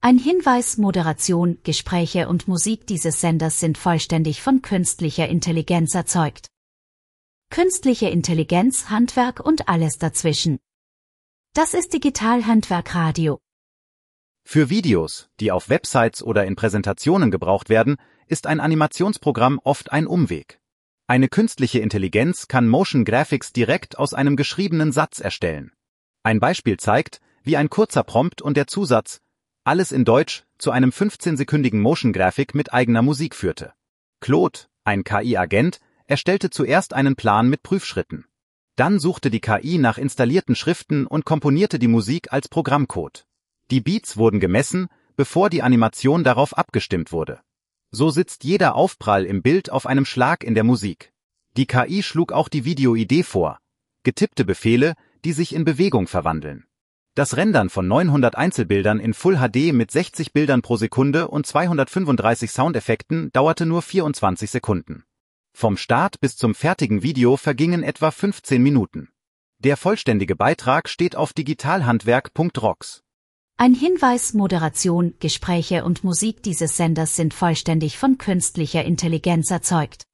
Ein Hinweis: Moderation, Gespräche und Musik dieses Senders sind vollständig von künstlicher Intelligenz erzeugt. Künstliche Intelligenz, Handwerk und alles dazwischen. Das ist Digital-Handwerk Radio. Für Videos, die auf Websites oder in Präsentationen gebraucht werden, ist ein Animationsprogramm oft ein Umweg. Eine künstliche Intelligenz kann Motion Graphics direkt aus einem geschriebenen Satz erstellen. Ein Beispiel zeigt, wie ein kurzer Prompt und der Zusatz »Alles in Deutsch« zu einem 15-sekündigen Motion Graphic mit eigener Musik führte. Claude, ein KI-Agent, erstellte zuerst einen Plan mit Prüfschritten. Dann suchte die KI nach installierten Schriften und komponierte die Musik als Programmcode. Die Beats wurden gemessen, bevor die Animation darauf abgestimmt wurde. So sitzt jeder Aufprall im Bild auf einem Schlag in der Musik. Die KI schlug auch die Videoidee vor. Getippte Befehle, die sich in Bewegung verwandeln. Das Rendern von 900 Einzelbildern in Full HD mit 60 Bildern pro Sekunde und 235 Soundeffekten dauerte nur 24 Sekunden. Vom Start bis zum fertigen Video vergingen etwa 15 Minuten. Der vollständige Beitrag steht auf digitalhandwerk.rocks. Ein Hinweis: Moderation, Gespräche und Musik dieses Senders sind vollständig von künstlicher Intelligenz erzeugt.